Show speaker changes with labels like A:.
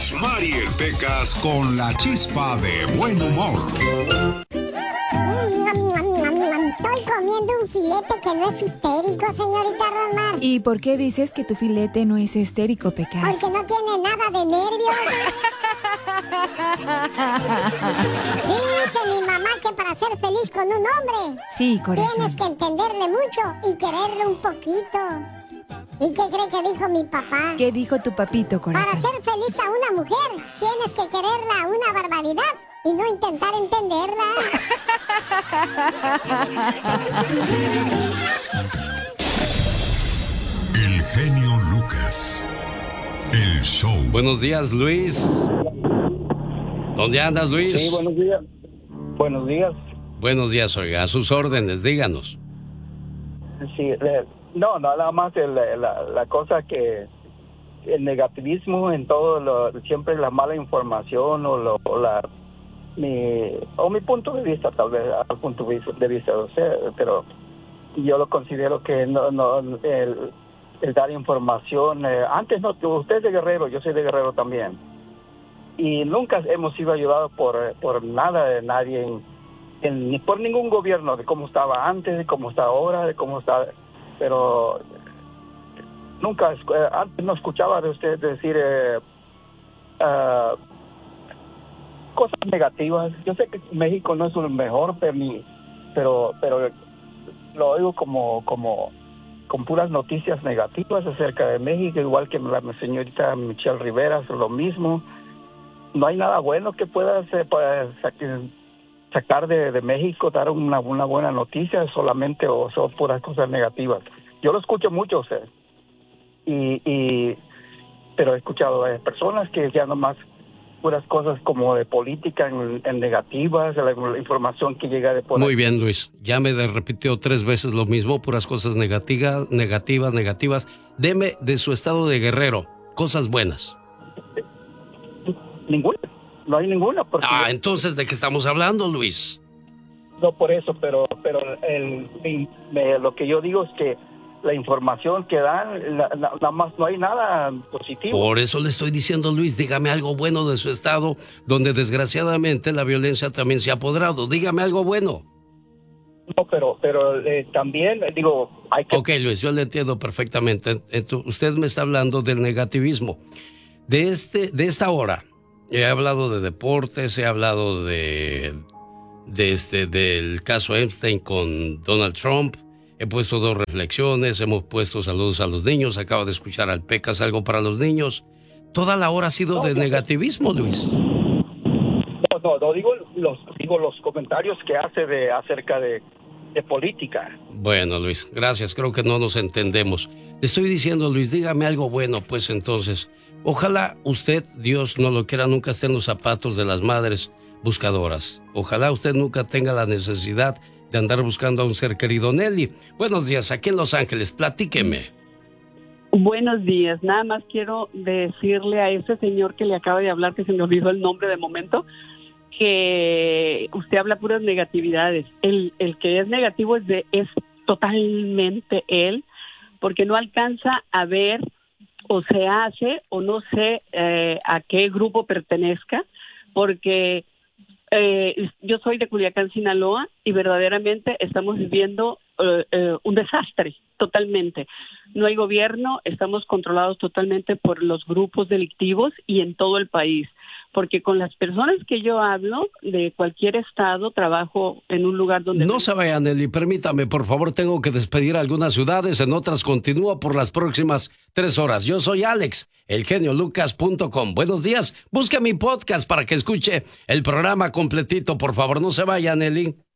A: Mariel Pecas con la chispa de buen humor.
B: Estoy comiendo un filete que no es histérico, señorita Rosmar.
C: ¿Y por qué dices que tu filete no es histérico, Pecas?
B: Porque no tiene nada de nervios. Dice mi mamá que para ser feliz con un hombre,
C: sí, corazón,
B: tienes que entenderle mucho y quererle un poquito. ¿Y qué cree que dijo mi papá?
C: ¿Qué dijo tu papito, corazón?
B: Para ser feliz a una mujer, tienes que quererla una barbaridad y no intentar entenderla.
A: El genio Lucas. El show.
D: Buenos días, Luis. ¿Dónde andas, Luis?
E: Sí, buenos días. Buenos días.
D: Buenos días, oiga. A sus órdenes, díganos.
E: Sí, no, nada más la cosa que el negativismo en todo, siempre la mala información mi punto de vista, tal vez, al punto de vista de usted, pero yo lo considero que el dar información, antes no, usted es de Guerrero, yo soy de Guerrero también, y nunca hemos sido ayudados por nada de nadie, ni por ningún gobierno, de cómo estaba antes, de cómo está ahora, de cómo está, pero nunca, antes no escuchaba de usted decir cosas negativas. Yo sé que México no es lo mejor, pero lo oigo como con puras noticias negativas acerca de México, igual que la señorita Michelle Rivera, es lo mismo. No hay nada bueno que pueda hacer para sacar de México, dar una buena noticia, solamente o son puras cosas negativas. Yo lo escucho mucho, usted, pero he escuchado a personas que ya nomás puras cosas como de política en negativas, la información que llega de por
D: Muy bien, Luis. Ya me repitió 3 veces lo mismo, puras cosas negativas. Deme de su estado de Guerrero, cosas buenas.
E: Ninguna, no hay ninguna.
D: Entonces, ¿de qué estamos hablando, Luis?
E: No, por eso, pero lo que yo digo es que la información que dan, nada más no hay nada positivo.
D: Por eso le estoy diciendo, Luis, dígame algo bueno de su estado, donde desgraciadamente la violencia también se ha apoderado. Dígame algo bueno.
E: No, pero también, digo, hay que...
D: Ok, Luis, yo le entiendo perfectamente. Usted me está hablando del negativismo. De esta hora, he hablado de deportes, he hablado del caso Epstein con Donald Trump. He puesto 2 reflexiones, hemos puesto saludos a los niños, acabo de escuchar al Pecas, algo para los niños. Toda la hora ha sido de negativismo, Luis.
E: No, digo los comentarios que hace acerca de política.
D: Bueno, Luis, gracias, creo que no nos entendemos. Le estoy diciendo, Luis, dígame algo bueno, pues entonces. Ojalá usted, Dios no lo quiera, nunca esté en los zapatos de las madres buscadoras. Ojalá usted nunca tenga la necesidad de andar buscando a un ser querido. Nelly, buenos días, aquí en Los Ángeles, platíqueme.
F: Buenos días, nada más quiero decirle a ese señor que le acaba de hablar, que se me olvidó el nombre de momento, que usted habla puras negatividades. El que es negativo es totalmente él, porque no alcanza a ver o se hace o no sé a qué grupo pertenezca, porque yo soy de Culiacán, Sinaloa, y verdaderamente estamos viviendo un desastre, totalmente. No hay gobierno, estamos controlados totalmente por los grupos delictivos y en todo el país. Porque con las personas que yo hablo, de cualquier estado, trabajo en un lugar donde...
D: No se vaya, Nelly, permítame, por favor, tengo que despedir a algunas ciudades, en otras continúo por las próximas 3 horas. Yo soy Alex, elgeniolucas.com. Buenos días, busque mi podcast para que escuche el programa completito, por favor, no se vaya, Nelly.